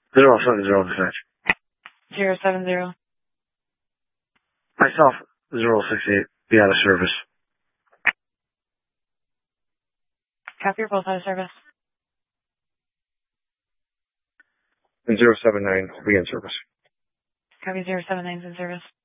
070 dispatch. 070. Myself, 068, be out of service. Copy, you're both out of service. And 079, be in service. Copy, 079's in service.